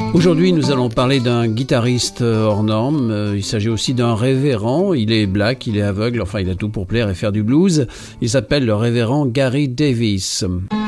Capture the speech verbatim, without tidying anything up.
Aujourd'hui, nous allons parler d'un guitariste hors norme. Il s'agit aussi d'un révérend. Il est black, il est aveugle, enfin il a tout pour plaire et faire du blues. Il s'appelle le révérend Gary Davis.